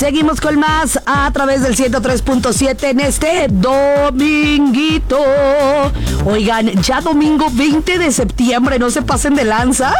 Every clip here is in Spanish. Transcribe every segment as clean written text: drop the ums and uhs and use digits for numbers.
Seguimos con más a través del 103.7 en este dominguito. Oigan, ya domingo 20 de septiembre, no se pasen de lanza.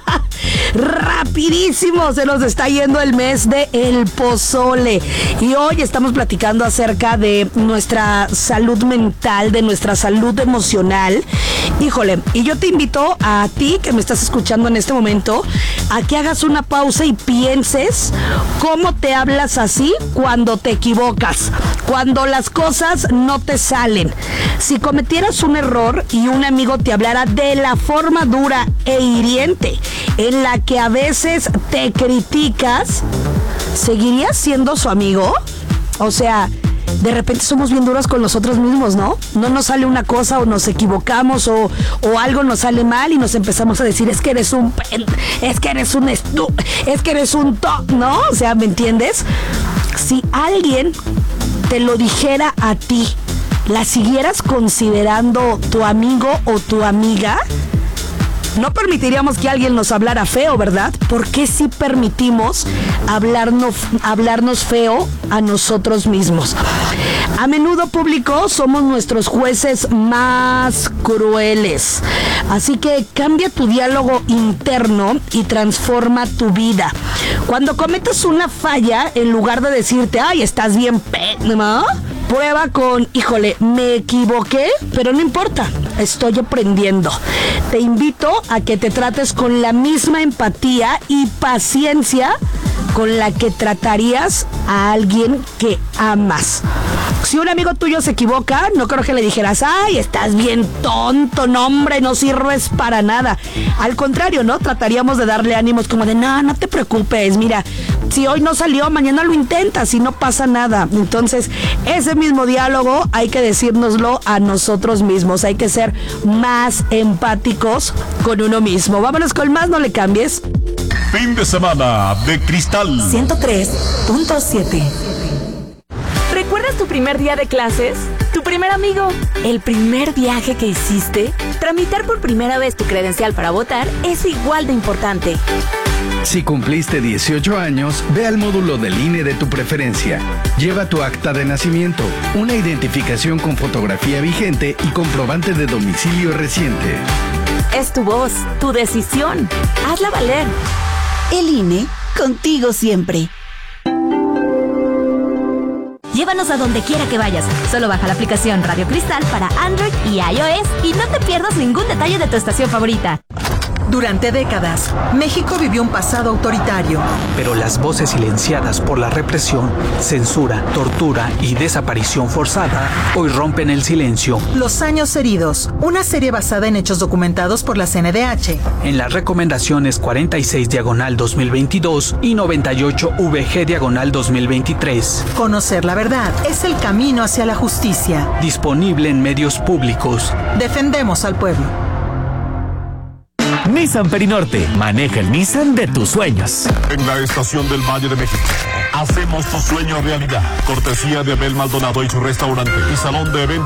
Rapidísimo se nos está yendo el mes de el pozole. Y hoy estamos platicando acerca de nuestra salud mental, de nuestra salud emocional. Híjole, y yo te invito a ti que me estás escuchando en este momento a que hagas una pausa y pienses cómo te hablas así cuando te equivocas, cuando las cosas no te salen. Si cometieras un error y un amigo te hablara de la forma dura e hiriente en la que a veces te criticas, ¿seguirías siendo su amigo? O sea, de repente somos bien duros con nosotros mismos, ¿no? No nos sale una cosa o nos equivocamos o algo nos sale mal y nos empezamos a decir, es que eres un ¿no? O sea, ¿me entiendes? Si alguien te lo dijera a ti, ¿la siguieras considerando tu amigo o tu amiga? No permitiríamos que alguien nos hablara feo, ¿verdad? ¿Por qué sí permitimos hablarnos feo a nosotros mismos? A menudo, público, somos nuestros jueces más crueles. Así que cambia tu diálogo interno y transforma tu vida. Cuando cometes una falla, en lugar de decirte, ay, estás bien, ¿no? Prueba con, híjole, me equivoqué, pero no importa, estoy aprendiendo. Te invito a que te trates con la misma empatía y paciencia con la que tratarías a alguien que amas. Si un amigo tuyo se equivoca, no creo que le dijeras, ay, estás bien tonto, no hombre, no sirves para nada. Al contrario, ¿no? Trataríamos de darle ánimos como de, no te preocupes, mira, si hoy no salió, mañana lo intentas y no pasa nada. Entonces, ese mismo diálogo hay que decírnoslo a nosotros mismos. Hay que ser más empáticos con uno mismo. Vámonos con más, no le cambies. Fin de semana de Cristal 103.7. ¿Recuerdas tu primer día de clases? ¿Tu primer amigo? ¿El primer viaje que hiciste? Tramitar por primera vez tu credencial para votar es igual de importante. Si cumpliste 18 años, ve al módulo del INE de tu preferencia. Lleva tu acta de nacimiento, una identificación con fotografía vigente y comprobante de domicilio reciente. Es tu voz, tu decisión. Hazla valer. El INE, contigo siempre. Llévanos a donde quiera que vayas. Solo baja la aplicación Radio Cristal para Android y iOS y no te pierdas ningún detalle de tu estación favorita. Durante décadas, México vivió un pasado autoritario. Pero las voces silenciadas por la represión, censura, tortura y desaparición forzada hoy rompen el silencio. Los años heridos, una serie basada en hechos documentados por la CNDH. En las recomendaciones 46/2022 y 98/VG/2023. Conocer la verdad es el camino hacia la justicia. Disponible en medios públicos. Defendemos al pueblo. Nissan Perinorte. Maneja el Nissan de tus sueños. En la estación del Valle de México. Hacemos tu sueño realidad. Cortesía de Abel Maldonado y su restaurante y salón de eventos.